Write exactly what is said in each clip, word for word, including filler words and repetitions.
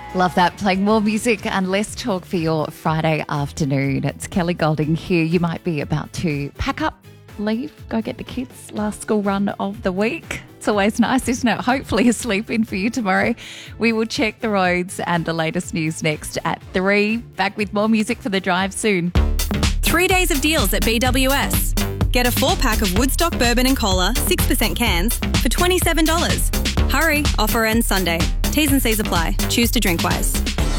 Love that. Playing more music and less talk for your Friday afternoon. It's Kelly Golding here. You might be about to pack up, leave, go get the kids. Last school run of the week. It's always nice, isn't it? Hopefully a sleep in for you tomorrow. We will check the roads and the latest news next at three. Back with more music for the drive soon. Three days of deals at B W S. Get a four-pack of Woodstock Bourbon and Cola, six percent cans, for twenty-seven dollars. Hurry, offer ends Sunday. T's and C's apply. Choose to drink wise.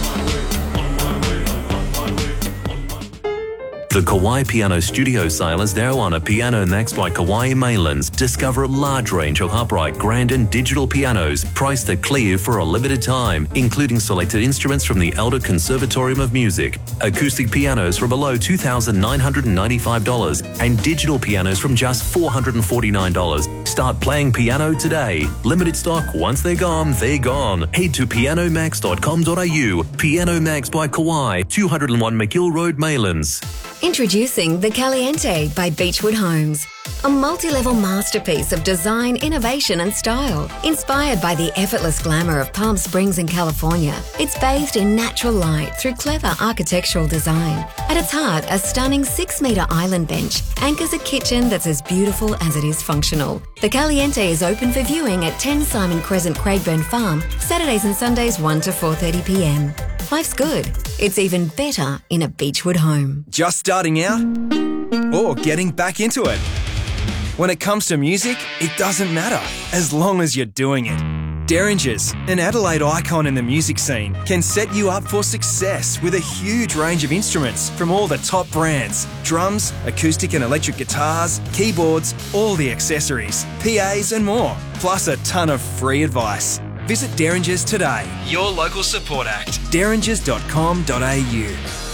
The Kauai Piano Studio sale is now on at Piano Max by Kauai Mainlands. Discover a large range of upright, grand and digital pianos priced at clear for a limited time, including selected instruments from the Elder Conservatorium of Music, acoustic pianos for below two thousand nine hundred ninety-five dollars and digital pianos from just four hundred forty-nine dollars. Start playing piano today. Limited stock. Once they're gone, they're gone. Head to piano max dot com dot a u. Piano Max by Kauai, two oh one McGill Road, Mainlands. Introducing the Caliente by Beechwood Homes. A multi-level masterpiece of design, innovation and style. Inspired by the effortless glamour of Palm Springs in California, it's bathed in natural light through clever architectural design. At its heart, a stunning six-metre island bench anchors a kitchen that's as beautiful as it is functional. The Caliente is open for viewing at ten Simon Crescent, Craigburn Farm, Saturdays and Sundays one to four thirty p m. Life's good. It's even better in a Beechwood home. Just starting out or getting back into it? When it comes to music, it doesn't matter as long as you're doing it. Derringers, an Adelaide icon in the music scene, can set you up for success with a huge range of instruments from all the top brands. Drums, acoustic and electric guitars, keyboards, all the accessories, P As and more, plus a ton of free advice. Visit Derringers today, your local support act, derringers dot com dot a u.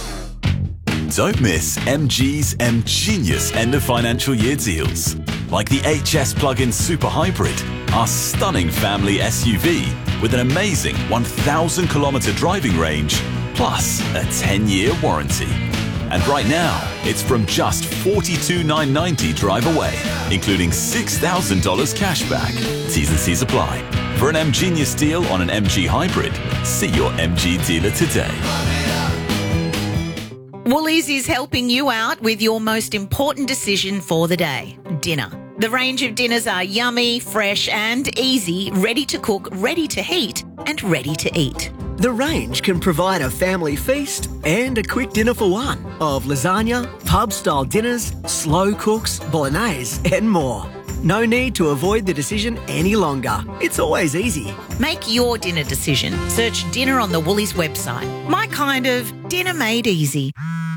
Don't miss M G's M Genius end of financial year deals. Like the H S Plug-in Super Hybrid, our stunning family S U V with an amazing one thousand kilometre driving range, plus a ten year warranty. And right now, it's from just forty-two thousand nine hundred ninety dollars drive away, including six thousand dollars cash back. T's and C's apply. For an M Genius deal on an M G Hybrid, see your M G dealer today. Woolies is helping you out with your most important decision for the day, dinner. The range of dinners are yummy, fresh and easy, ready to cook, ready to heat and ready to eat. The range can provide a family feast and a quick dinner for one of lasagna, pub-style dinners, slow cooks, bolognese and more. No need to avoid the decision any longer. It's always easy. Make your dinner decision. Search dinner on the Woolies website. My kind of dinner made easy.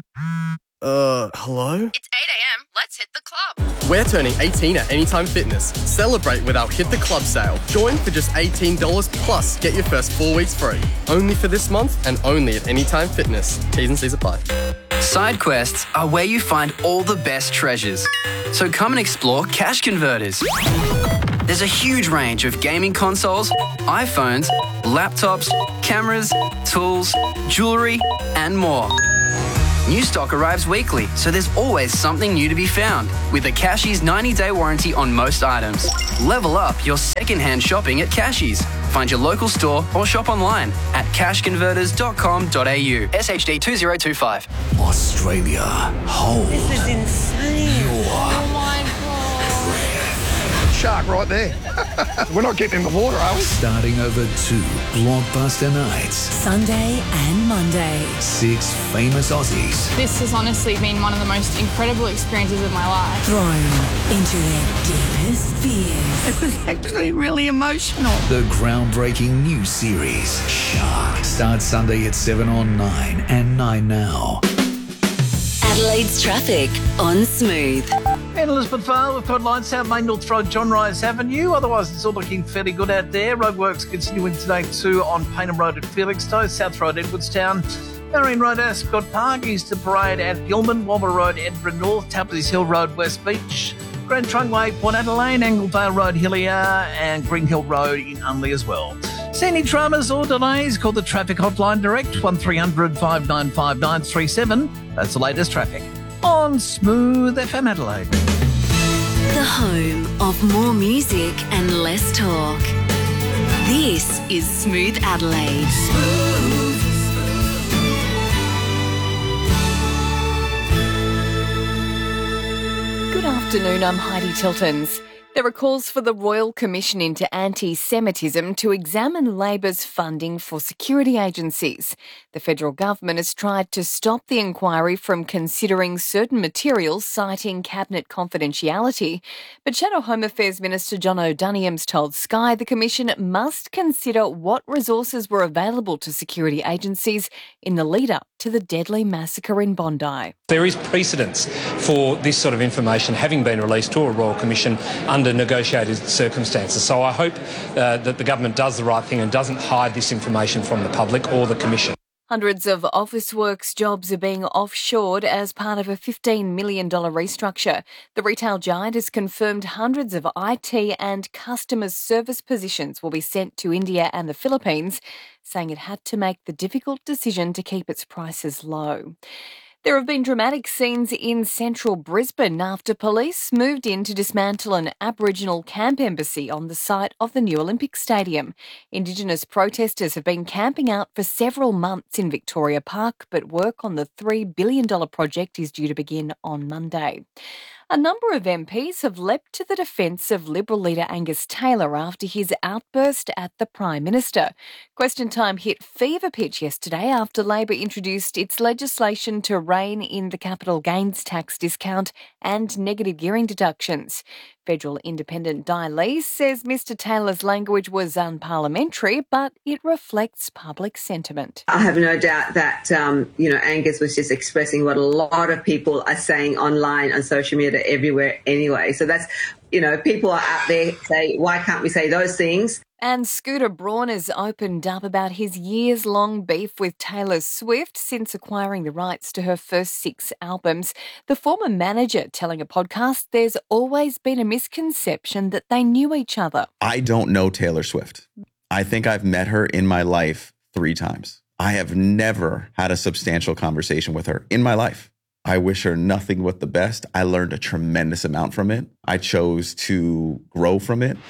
Uh, hello? It's eight a m. Let's hit the club. We're turning eighteen at Anytime Fitness. Celebrate with our Hit the Club sale. Join for just eighteen dollars plus get your first four weeks free. Only for this month and only at Anytime Fitness. T's and C's apply. Side quests are where you find all the best treasures. So come and explore Cash Converters. There's a huge range of gaming consoles, iPhones, laptops, cameras, tools, jewellery and more. New stock arrives weekly, so there's always something new to be found. With a Cashies ninety day warranty on most items. Level up your second-hand shopping at Cashies. Find your local store or shop online at cash converters dot com dot a u. S H D two zero two five. Australia, hold. This is insane. Your oh my God. Shark right there. We're not getting in the water, are we? Starting over two blockbuster nights. Sunday and Monday. Six famous Aussies. This has honestly been one of the most incredible experiences of my life. Thrown into their deepest fears. It was actually really emotional. The groundbreaking new series, Shark, starts Sunday at seven on nine and nine now. Adelaide's traffic on Smooth. In Elizabeth Vale, we've got line South Main North Road, John Reyes Avenue. Otherwise, it's all looking fairly good out there. Roadworks continuing today too on Paynham Road at Felixstowe, South Road, Edwardstown, Marion Road, Ascot Park, Easter Parade at Gilman, Womber Road, Edinburgh North, Tapley's Hill Road, West Beach, Grand Trunk Way, Port Adelaide, Anglevale Road, Hillier, and Green Hill Road in Unley as well. See any dramas or delays? Call the traffic hotline direct, one three hundred five nine five nine three seven. That's the latest traffic on Smooth F M Adelaide. The home of more music and less talk. This is Smooth Adelaide. Smooth. Good afternoon, I'm Heidi Tiltons. There are calls for the Royal Commission into Anti-Semitism to examine Labor's funding for security agencies. The federal government has tried to stop the inquiry from considering certain materials, citing cabinet confidentiality. But Shadow Home Affairs Minister John O'Doniham's told Sky the Commission must consider what resources were available to security agencies in the lead-up to the deadly massacre in Bondi. There is precedence for this sort of information having been released to a Royal Commission under negotiated circumstances. So I hope uh, that the government does the right thing and doesn't hide this information from the public or the Commission. Hundreds of Officeworks jobs are being offshored as part of a fifteen million dollars restructure. The retail giant has confirmed hundreds of I T and customer service positions will be sent to India and the Philippines, saying it had to make the difficult decision to keep its prices low. There have been dramatic scenes in central Brisbane after police moved in to dismantle an Aboriginal camp embassy on the site of the new Olympic Stadium. Indigenous protesters have been camping out for several months in Victoria Park, but work on the three billion dollars project is due to begin on Monday. A number of M Ps have leapt to the defence of Liberal leader Angus Taylor after his outburst at the Prime Minister. Question Time hit fever pitch yesterday after Labor introduced its legislation to rein in the capital gains tax discount and negative gearing deductions. Federal Independent Di Lee says Mr Taylor's language was unparliamentary, but it reflects public sentiment. I have no doubt that, um, you know, Angus was just expressing what a lot of people are saying online, on social media, everywhere anyway. So that's, you know, people are out there say, why can't we say those things? And Scooter Braun has opened up about his years-long beef with Taylor Swift since acquiring the rights to her first six albums. The former manager telling a podcast there's always been a misconception that they knew each other. I don't know Taylor Swift. I think I've met her in my life three times. I have never had a substantial conversation with her in my life. I wish her nothing but the best. I learned a tremendous amount from it. I chose to grow from it.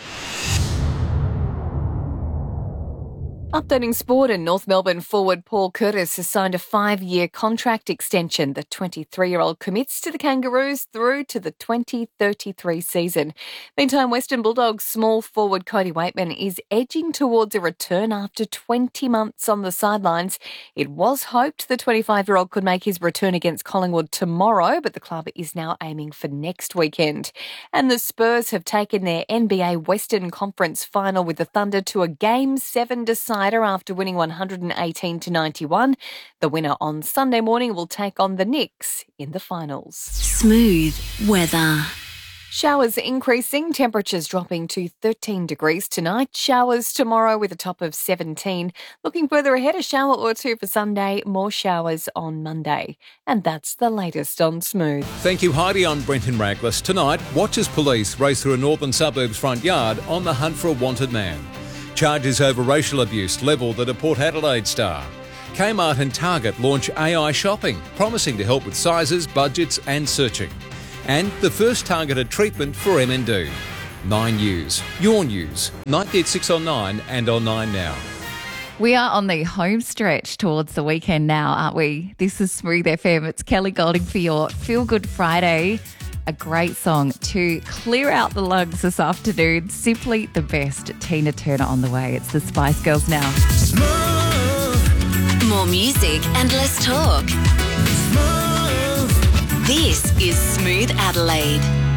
Updating sport, and North Melbourne forward Paul Curtis has signed a five-year contract extension. The twenty-three-year-old commits to the Kangaroos through to the twenty thirty-three season. Meantime, Western Bulldogs small forward Cody Waitman is edging towards a return after twenty months on the sidelines. It was hoped the twenty-five-year-old could make his return against Collingwood tomorrow, but the club is now aiming for next weekend. And the Spurs have taken their N B A Western Conference final with the Thunder to a Game seven decider after winning one eighteen to ninety-one. The winner on Sunday morning will take on the Knicks in the finals. Smooth weather. Showers increasing, temperatures dropping to thirteen degrees tonight. Showers tomorrow with a top of seventeen. Looking further ahead, a shower or two for Sunday, more showers on Monday. And that's the latest on Smooth. Thank you, Heidi. I'm Brenton Raglas. Tonight, watch as police race through a northern suburbs front yard on the hunt for a wanted man. Charges over racial abuse levelled at a Port Adelaide star. Kmart and Target launch A I shopping, promising to help with sizes, budgets and searching. And the first targeted treatment for M N D. Nine News, your news. ninety at six on Nine and on Nine Now. We are on the home stretch towards the weekend now, aren't we? This is Smooth F M. It's Kelly Golding for your Feel Good Friday. A great song to clear out the lungs this afternoon. Simply the best. Tina Turner on the way. It's the Spice Girls now. Smooth. More music and less talk. Smooth. This is Smooth Adelaide.